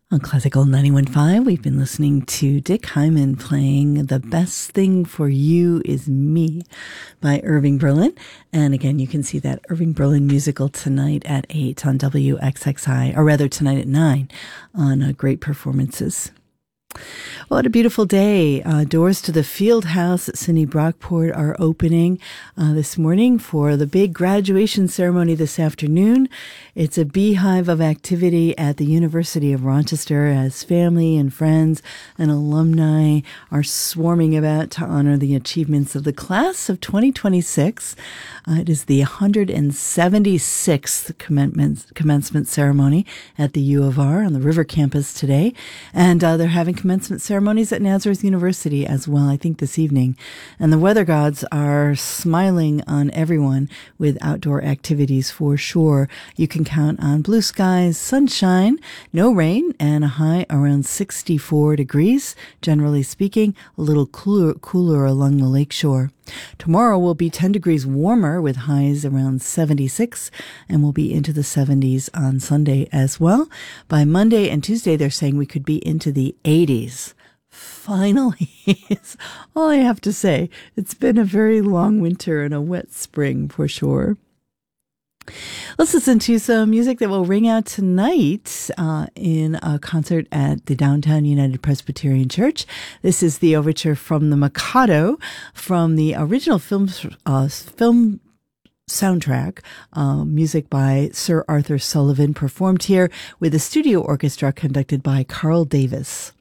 On Classical 91.5, we've been listening to Dick Hyman playing The Best Thing for You Is Me by Irving Berlin. And again, you can see that Irving Berlin musical tonight at 8 on WXXI, or rather tonight at 9 on Great Performances. What a beautiful day. Doors to the Field House at SUNY Brockport are opening this morning for the big graduation ceremony this afternoon. It's a beehive of activity at the University of Rochester as family and friends and alumni are swarming about to honor the achievements of the class of 2026. It is the 176th commencement ceremony at the U of R on the River Campus today. And they're having commencement ceremonies at Nazareth University as well, I think this evening. And the weather gods are smiling on everyone with outdoor activities for sure. You can count on blue skies, sunshine, no rain, and a high around 64 degrees. Generally speaking, a little cooler along the lakeshore. Tomorrow will be 10 degrees warmer with highs around 76 and we'll be into the 70s on Sunday as well. By Monday and Tuesday, they're saying we could be into the 80s. Finally, is all I have to say. It's been a very long winter and a wet spring for sure. Let's listen to some music that will ring out tonight in a concert at the Downtown United Presbyterian Church. This is the overture from The Mikado from the original film soundtrack, music by Sir Arthur Sullivan, performed here with a studio orchestra conducted by Carl Davis.